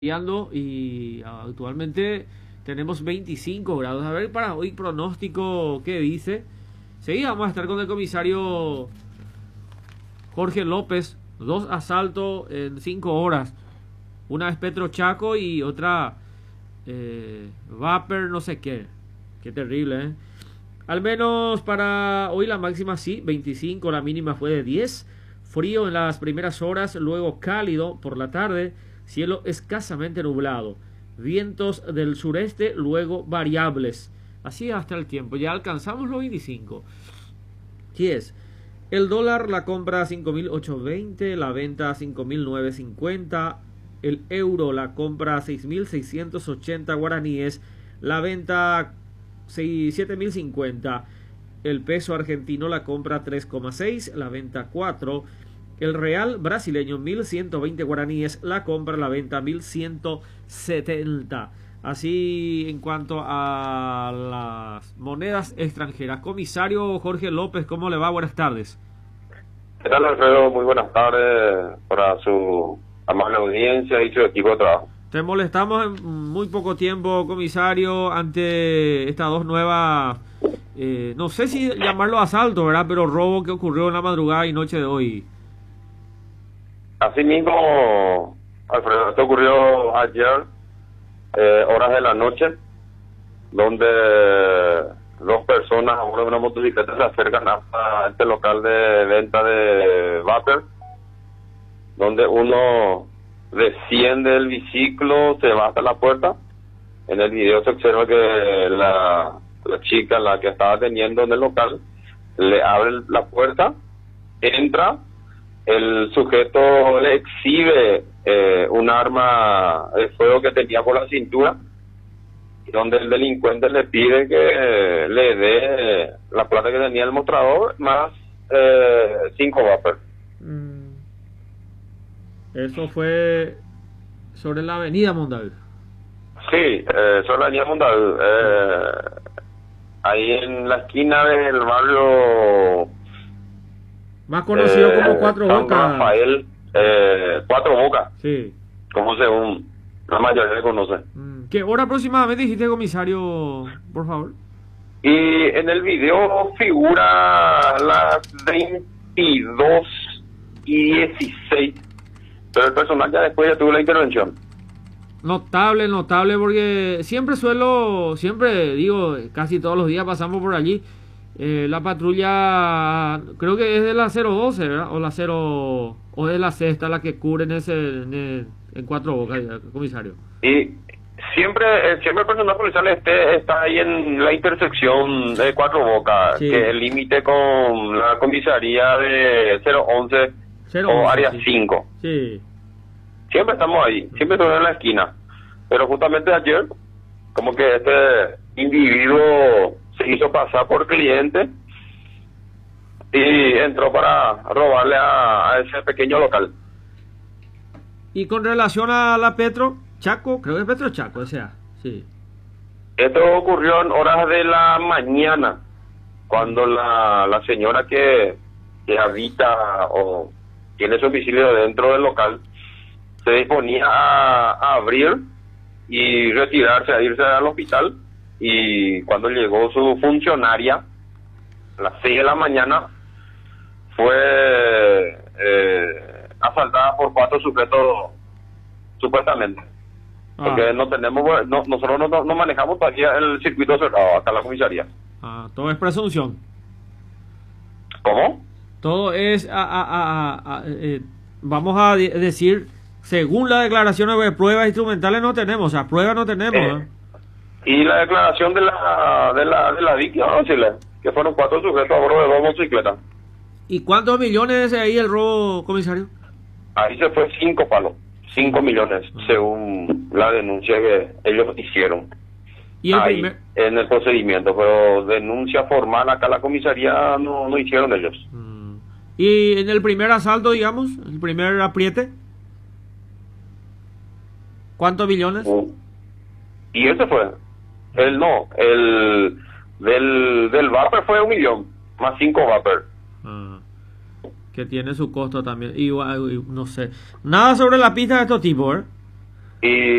Y actualmente tenemos 25 grados. A ver, para hoy pronóstico, ¿qué dice? Sí, vamos a estar con el comisario Jorge López. 2 asaltos en 5 horas. Una es Petro Chaco y otra Vapor no sé qué. Qué terrible, ¿eh? Al menos para hoy la máxima sí, 25, la mínima fue de 10. Frío en las primeras horas, luego cálido por la tarde. Cielo escasamente nublado, vientos del sureste, luego variables. Así hasta el tiempo, ya alcanzamos los 25. ¿Qué es? El dólar, la compra a 5.820, la venta a 5.950. El euro, la compra a 6.680 guaraníes, la venta a 7.050. El peso argentino, la compra a 3,6, la venta a 4. El real brasileño 1.120 guaraníes, la compra, la venta 1.170. Así en cuanto a las monedas extranjeras. Comisario Jorge López, ¿cómo le va? Buenas tardes. ¿Qué tal, Alfredo? Muy buenas tardes para su amable audiencia y su equipo de trabajo. Te molestamos en muy poco tiempo, comisario, ante estas dos nuevas, no sé si llamarlo asalto, ¿verdad? Pero robo que ocurrió en la madrugada y noche de hoy. Así mismo, Alfredo, esto ocurrió ayer, horas de la noche, donde dos personas a bordo de una motocicleta se acercan hasta este local de venta de vapor, donde uno desciende del biciclo, se va hasta la puerta. En el video se observa que la chica, la que estaba atendiendo en el local, le abre la puerta, entra. El sujeto le exhibe un arma de fuego que tenía por la cintura, donde el delincuente le pide que le dé la plata que tenía el mostrador más 5 vapor. Eso fue sobre la avenida Mondavi. Sí, sobre la avenida Mondavi, ahí en la esquina del barrio más conocido como Cuatro San Bocas. Rafael, Cuatro Bocas. Sí. Como según la mayoría le conoce. ¿Qué hora aproximadamente dijiste, comisario, por favor? Y en el video figura las 22:16, pero el personal ya después ya tuvo la intervención. Notable, porque siempre digo, casi todos los días pasamos por allí. La patrulla, creo que es de la 012, ¿verdad? O de la sexta la que cubre en Cuatro Bocas, comisario. Y siempre el personal policial está ahí en la intersección de Cuatro Bocas, sí, que es el límite con la comisaría de 011 o área 5. Sí. Siempre estamos ahí, siempre estamos en la esquina. Pero justamente ayer, como que este individuo se hizo pasar por cliente y entró para robarle a ese pequeño local. Y con relación a la Petro Chaco, creo que es Petro Chaco, o sea, sí. Esto ocurrió en horas de la mañana, cuando la señora que habita o tiene su domicilio dentro del local se disponía a abrir y retirarse, a irse al hospital. Y cuando llegó su funcionaria, a las 6 de la mañana, fue asaltada por 4 sujetos, supuestamente. Porque nosotros no manejamos todavía el circuito cerrado, acá en la comisaría. Todo es presunción. ¿Cómo? Todo es, vamos a decir, según la declaración de pruebas instrumentales no tenemos, o sea, pruebas no tenemos. Y la declaración de la víctima, vamos a decirle, que fueron 4 sujetos a bordo de 2 motocicletas. ¿Y cuántos millones es ahí el robo, comisario? Ahí se fue 5 palos, 5 millones, según la denuncia que ellos hicieron. ¿Y en el procedimiento, pero denuncia formal acá en la comisaría no hicieron ellos. ¿Y en el primer asalto, digamos, el primer apriete? ¿Cuántos millones? Y ese fue. Del vapor fue 1 millón, más 5 vapor. Que tiene su costo también. Y no sé. Nada sobre la pista de estos tipos, ¿eh? y